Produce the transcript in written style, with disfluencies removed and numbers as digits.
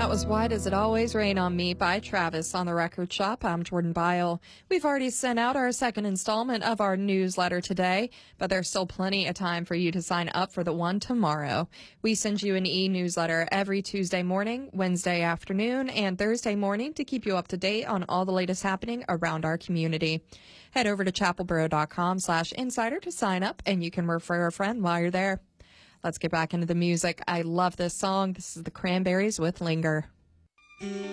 That was Why Does It Always Rain on Me by Travis on the Record Shop. I'm Jordan Byle. We've already sent out our second installment of our newsletter today, but there's still plenty of time for you to sign up for the one tomorrow. We send you an e-newsletter every Tuesday morning, Wednesday afternoon, and Thursday morning to keep you up to date on all the latest happening around our community. Head over to chapelboro.com/insider to sign up, and you can refer a friend while you're there. Let's get back into the music. I love this song. This is the Cranberries with Linger.